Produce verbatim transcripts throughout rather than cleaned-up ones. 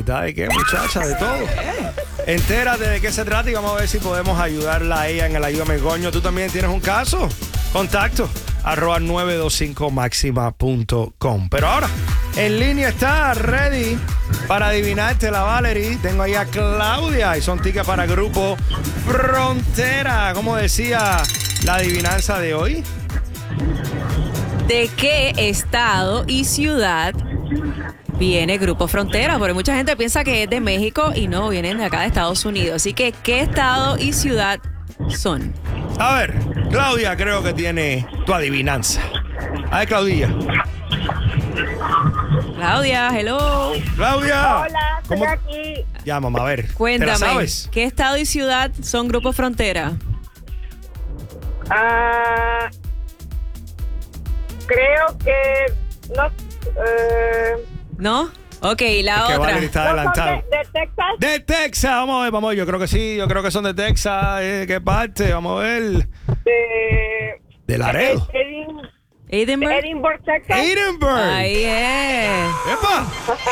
¿Verdad? ¿De qué, muchacha? De todo. Entérate de qué se trata y vamos a ver si podemos ayudarla a ella en el Ayúdame Coño. ¿Tú también tienes un caso? Contacto arroba nueve dos cinco máxima punto com. Pero ahora, en línea está ready para adivinarte la Valerie. Tengo ahí a Claudia y son tickets para Grupo Frontera. ¿Cómo decía la adivinanza de hoy? ¿De qué estado y ciudad viene Grupo Frontera? Porque mucha gente piensa que es de México y no, vienen de acá de Estados Unidos. Así que, ¿qué estado y ciudad son? A ver, Claudia creo que tiene tu adivinanza. A ver, Claudia. Claudia, hello. Claudia. Hola, estoy ¿Cómo? aquí. Ya, mamá, a ver. ¿Te Cuéntame, la sabes? ¿qué estado y ciudad son Grupo Frontera? Ah, creo que no. Eh, ¿No? Ok, la Es que otra. Valerie está ¿no son adelantado. de, de Texas? De Texas, vamos a ver, vamos a ver. Yo creo que sí, yo creo que son de Texas. ¿Eh? ¿Qué parte? Vamos a ver. De, De Laredo. de Edin- Edinburgh. de Edinburgh, Texas. Edinburgh. Ahí es. ¡Epa!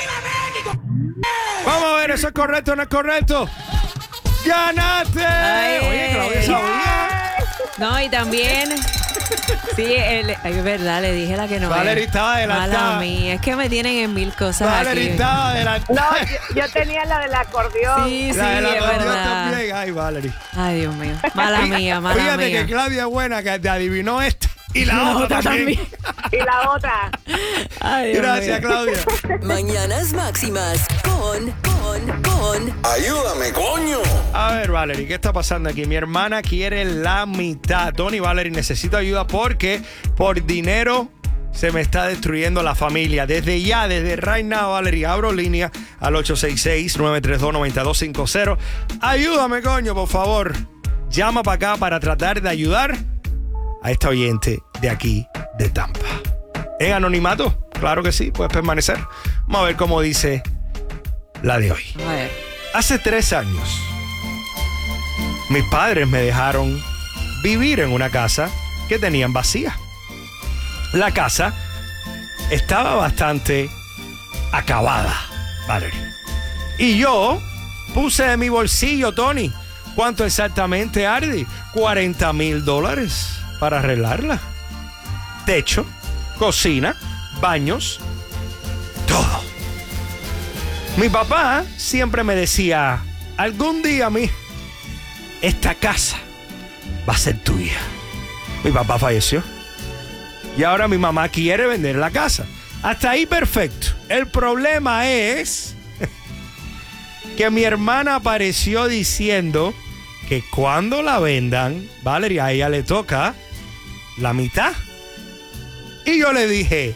Vamos a ver, ¿eso es correcto o no es correcto? ¡Ganaste! Ay. Oye, Claudia sabía. No, y también. Sí, el, ay, es verdad, le dije la que no. Valerie es. estaba adelantada. Mala mía, es que me tienen en mil cosas Valerie aquí. estaba adelantada. No, yo, yo tenía la del acordeón. Sí, sí, La de la es acordeón verdad. también. Ay, Valerie. Ay, Dios mío. Mala mía, mala Fíjate mía. que Claudia es buena, que te adivinó esta y la, La otra, otra también. Y la otra. Ay, Dios Gracias, mío. Claudia. Mañanas máximas con, con, con. Ayúdame, coño. A ver, Valerie, ¿qué está pasando aquí? Mi hermana quiere la mitad. Tony, Valerie, necesito ayuda porque por dinero se me está destruyendo la familia. Desde ya, desde right now, Valerie, abro línea al ocho seis seis, nueve tres dos, nueve dos cinco cero. Ayúdame, coño, por favor. Llama para acá para tratar de ayudar a esta oyente de aquí, de Tampa. ¿En anonimato? Claro que sí, puedes permanecer. Vamos a ver cómo dice la de hoy. A ver. Hace tres años, mis padres me dejaron vivir en una casa que tenían vacía. La casa estaba bastante acabada, Valerie. Y yo puse de mi bolsillo, Tony, ¿cuánto exactamente, Ardi? cuarenta mil dólares para arreglarla. Techo, cocina, baños, todo. Mi papá siempre me decía, algún día, mi, esta casa va a ser tuya. Mi papá falleció. Y ahora mi mamá quiere vender la casa. Hasta ahí perfecto. El problema es que mi hermana apareció diciendo que cuando la vendan, Valerie, a ella le toca la mitad. Y yo le dije,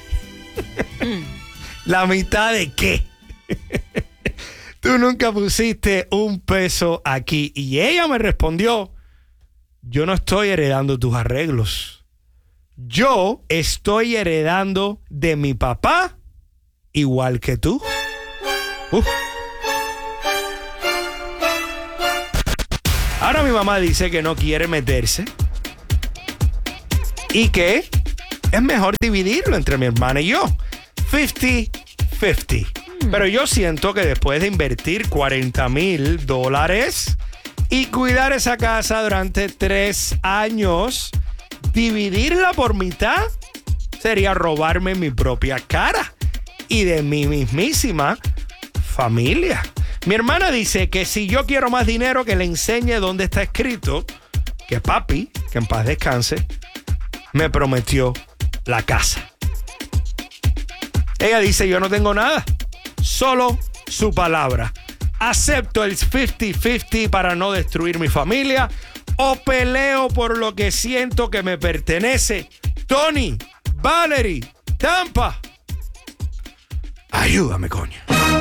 ¿la mitad de qué? Tú nunca pusiste un peso aquí. Y ella me respondió, yo no estoy heredando tus arreglos. Yo estoy heredando de mi papá igual que tú. Uh. Ahora mi mamá dice que no quiere meterse y que es mejor dividirlo entre mi hermana y yo. cincuenta cincuenta. Pero yo siento que después de invertir cuarenta mil dólares y cuidar esa casa durante tres años, dividirla por mitad sería robarme mi propia cara y de mi mismísima familia. Mi hermana dice que si yo quiero más dinero, que le enseñe dónde está escrito que papi, que en paz descanse, me prometió la casa. Ella dice, yo no tengo nada, solo su palabra. Acepto el cincuenta cincuenta para no destruir mi familia o peleo por lo que siento que me pertenece. Tony, Valerie, Tampa. Ayúdame, coño.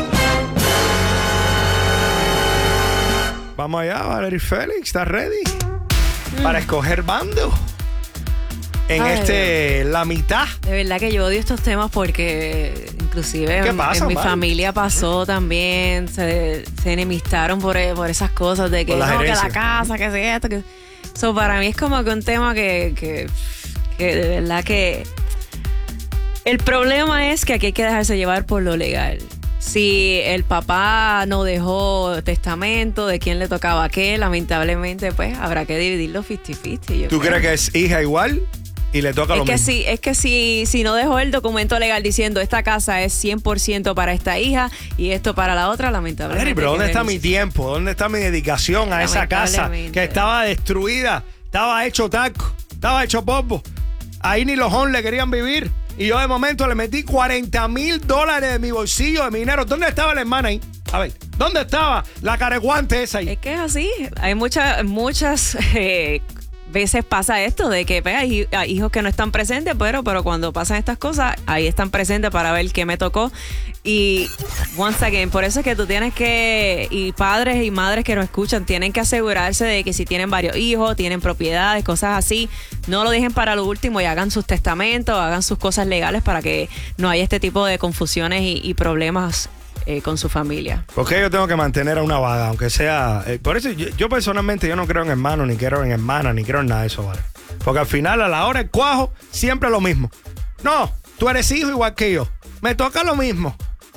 Vamos allá, Valerie Félix, ¿estás ready? Mm. Para escoger bando. En Ay, este, la mitad. De verdad que yo odio estos temas porque inclusive ¿Qué en, pasa, en mi Mari? familia pasó también, se, se enemistaron por, por esas cosas de que Por las no, que la herencias. casa, que sea esto, que... So, para mí es como que un tema que, que, que de verdad que... El problema es que aquí hay que dejarse llevar por lo legal. si el papá no dejó testamento de quién le tocaba qué, lamentablemente, pues habrá que dividirlo cincuenta cincuenta. yo ¿Tú creo. crees que es hija igual y le toca Es lo que mismo? sí, es que si, si no dejó el documento legal diciendo esta casa es cien por ciento para esta hija y esto para la otra, lamentablemente. Valerie, pero ¿dónde hay que está mi renunciar. tiempo? ¿Dónde está mi dedicación a esa casa Lamentablemente. que estaba destruida? Estaba hecho taco, estaba hecho polvo. Ahí ni los hombres querían vivir. Y yo de momento le metí cuarenta mil dólares de mi bolsillo, de mi dinero. ¿Dónde estaba la hermana ahí? A ver, ¿dónde estaba la careguante esa ahí? Es que es así. Hay muchas, muchas eh, veces pasa esto de que pues, hay, hay hijos que no están presentes, pero, pero cuando pasan estas cosas, ahí están presentes para ver qué me tocó. Y once again, por eso es que tú tienes que, y padres y madres que nos escuchan, tienen que asegurarse de que si tienen varios hijos, tienen propiedades, cosas así, no lo dejen para lo último y hagan sus testamentos, hagan sus cosas legales para que no haya este tipo de confusiones y, y problemas eh, con su familia. Porque yo tengo que mantener a una vaga, aunque sea... eh, por eso yo, yo personalmente yo no creo en hermanos, ni creo en hermanas, ni creo en nada de eso, ¿vale? Porque al final, a la hora del cuajo, siempre lo mismo. No, tú eres hijo igual que yo. Me toca lo mismo.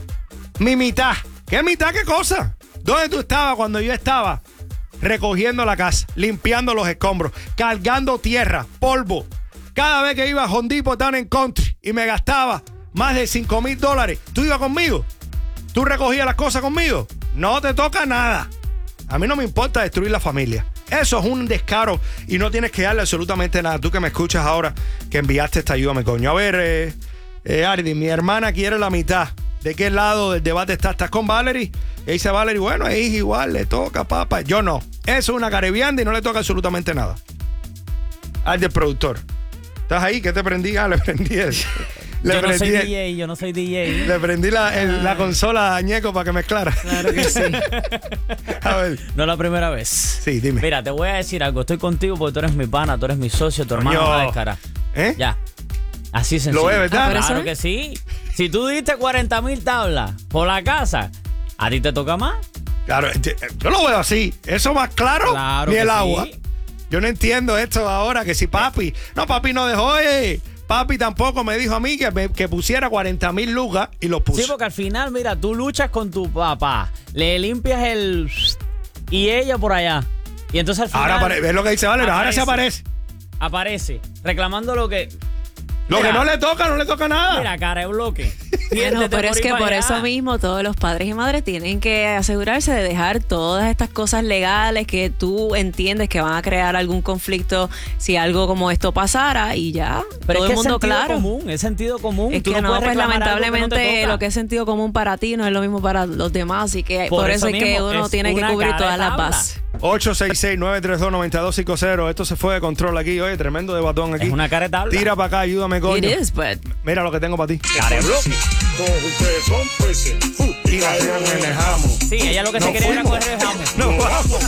Mi mitad. ¿Qué mitad? ¿Qué cosa? ¿Dónde tú estabas cuando yo estaba recogiendo la casa, limpiando los escombros, cargando tierra, polvo? Cada vez que iba a Home Depot Town and Country y me gastaba más de cinco mil dólares, ¿tú ibas conmigo? ¿Tú recogías las cosas conmigo? No te toca nada. A mí no me importa destruir la familia. Eso es un descaro y no tienes que darle absolutamente nada. Tú que me escuchas ahora, que enviaste esta ayuda, me coño. A ver, eh, eh, Ardi, mi hermana quiere la mitad. ¿De qué lado del debate estás? ¿Estás con Valerie? Y dice Valerie, bueno, es igual, le toca, papá. Yo no. Eso es una carevianda y no le toca absolutamente nada. Ardi, el productor. ¿Estás ahí? ¿Qué te prendí? Ah, le prendí el... Le yo no soy prendí el- D J, yo no soy D J. Le prendí la, el- la consola a Ñeco para que mezclara. Claro que sí. A ver. No es la primera vez. Sí, dime. Mira, te voy a decir algo. Estoy contigo porque tú eres mi pana, tú eres mi socio, tu hermano Coño. va de cara. ¿Eh? Ya. Así sencillo. Lo es, ¿verdad? Ah, pero Claro eso que es. sí. Si tú diste cuarenta mil tablas por la casa, ¿a ti te toca más? Claro, yo lo veo así. Eso más claro, Claro ni que el sí. agua. Yo no entiendo esto ahora, que si papi... No, papi no dejó, eh. Papi tampoco me dijo a mí que, me- que pusiera cuarenta mil lucas y los puso. Sí, porque al final, mira, tú luchas con tu papá, le limpias el... y ella por allá. Y entonces al final... Ahora apare- ves lo que dice Valeria, ahora se aparece. Aparece, reclamando lo que... Lo Mira. que no le toca, no le toca nada. Mira, cara de bloque. Bueno, Siéntete pero es ir que para por allá. eso mismo todos los padres y madres tienen que asegurarse de dejar todas estas cosas legales que tú entiendes que van a crear algún conflicto si algo como esto pasara y ya, Pero todo es el que mundo es sentido claro. común, es sentido común. Es Tú que no, puedes pues reclamar algo que no te lamentablemente toca. lo que es sentido común para ti no es lo mismo para los demás, así que Por por, eso eso es que mismo, uno es tiene que una cubrir cara de todas las tabla. bases. ocho seis seis, nueve tres dos, nueve dos cinco cero. Esto se fue de control aquí. Oye, tremendo debatón aquí. Es una cara de tabla. Tira para acá, ayúdame, coño. It is, but Mira lo que tengo para ti. Cara de bloque. Todos ustedes son peces. Y cayeron en el jamo. Sí, ella lo que se No quería era fuimos. coger el jamón. No vamos.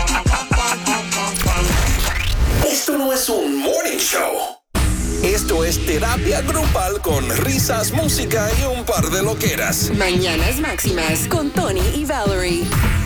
Esto no es un morning show. Esto es terapia grupal con risas, música y un par de loqueras. Mañanas Máximas con Tony y Valerie.